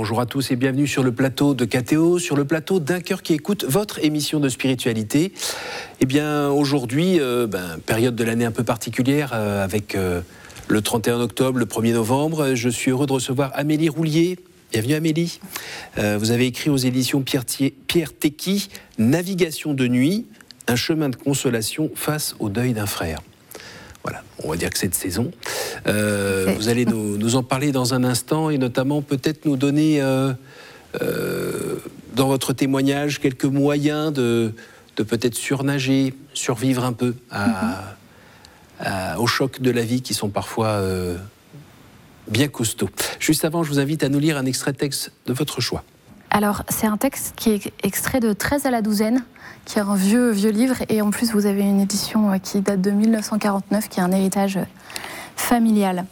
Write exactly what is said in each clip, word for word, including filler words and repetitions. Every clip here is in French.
bonjour à tous et bienvenue sur le plateau de K T O, sur le plateau d'un cœur qui écoute votre émission de spiritualité. Eh bien, aujourd'hui, euh, ben, période de l'année un peu particulière euh, avec euh, le trente et un octobre, le premier novembre. Je suis heureux de recevoir Amélie Roulier. Bienvenue Amélie. Euh, vous avez écrit aux éditions Pierre, Pierre Tecky, Navigation de nuit, un chemin de consolation face au deuil d'un frère. Voilà, on va dire que c'est de saison. Euh, vous allez nous, nous en parler dans un instant et notamment peut-être nous donner, euh, euh, dans votre témoignage, quelques moyens de, de peut-être surnager, survivre un peu à, mm-hmm. à, au choc de la vie qui sont parfois euh, bien costauds. Juste avant, je vous invite à nous lire un extrait de texte de votre choix. Alors, c'est un texte qui est extrait de treize à la douzaine, qui est un vieux, vieux livre. Et en plus, vous avez une édition qui date de mille neuf cent quarante-neuf, qui est un héritage familial.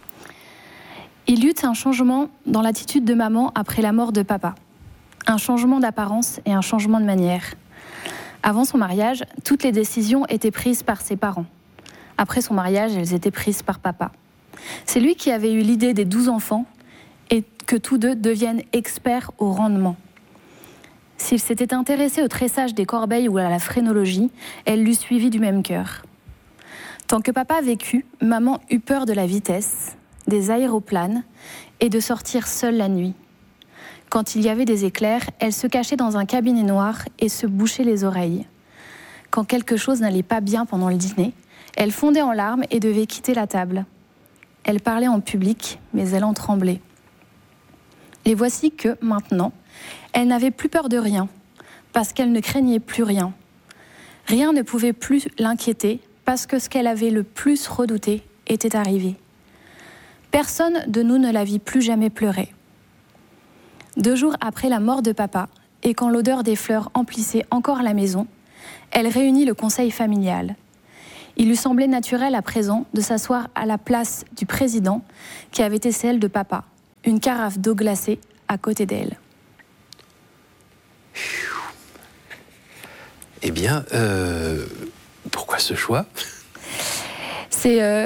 Il y eut un changement dans l'attitude de maman après la mort de papa. Un changement d'apparence et un changement de manière. Avant son mariage, toutes les décisions étaient prises par ses parents. Après son mariage, elles étaient prises par papa. C'est lui qui avait eu l'idée des douze enfants et que tous deux deviennent experts au rendement. S'il s'était intéressé au tressage des corbeilles ou à la phrénologie, elle l'eût suivi du même cœur. Tant que papa vécut, maman eut peur de la vitesse, des aéroplanes et de sortir seule la nuit. Quand il y avait des éclairs, elle se cachait dans un cabinet noir et se bouchait les oreilles. Quand quelque chose n'allait pas bien pendant le dîner, elle fondait en larmes et devait quitter la table. Elle parlait en public, mais elle en tremblait. Et voici que, maintenant, elle n'avait plus peur de rien, parce qu'elle ne craignait plus rien. Rien ne pouvait plus l'inquiéter, parce que ce qu'elle avait le plus redouté était arrivé. Personne de nous ne la vit plus jamais pleurer. Deux jours après la mort de papa, et quand l'odeur des fleurs emplissait encore la maison, elle réunit le conseil familial. Il lui semblait naturel à présent de s'asseoir à la place du président, qui avait été celle de papa. Une carafe d'eau glacée à côté d'elle. Eh bien, euh, pourquoi ce choix ? C'est... Euh